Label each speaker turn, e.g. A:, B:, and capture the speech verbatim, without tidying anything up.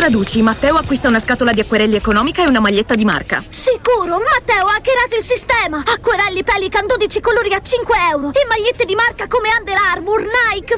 A: Traduci, Matteo acquista una scatola di acquerelli economica e una maglietta di marca.
B: Sicuro, Matteo ha hackerato il sistema. Acquerelli Pelican dodici colori a cinque euro e magliette di marca come Under Armour, Nike,